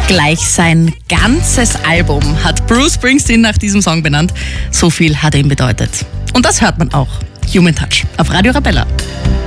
Gleich sein ganzes Album hat Bruce Springsteen nach diesem Song benannt. So viel hat er ihm bedeutet. Und das hört man auch. Human Touch auf Radio Arabella.